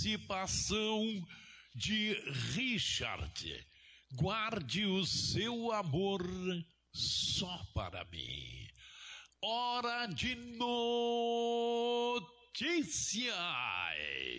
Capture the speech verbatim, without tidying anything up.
participação de Richard. Guarde o seu amor só para mim. Hora de notícias.